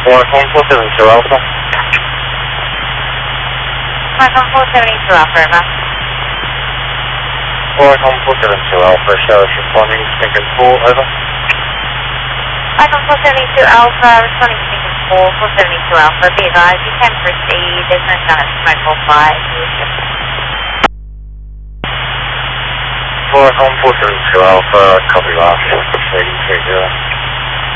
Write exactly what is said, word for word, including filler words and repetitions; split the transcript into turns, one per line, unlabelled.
Oracle four seventy-two Alpha.
Oracle four seventy-two Alpha, over.
Oracle four seventy-two Alpha, show us responding, Stinking four, over.
Oracle four seventy-two Alpha, responding to Stinking four, four seventy-two Alpha, be advised, you can proceed, there's no sign of smoke or fire.
Oracle four seventy-two Alpha, copy last, proceeding three zero.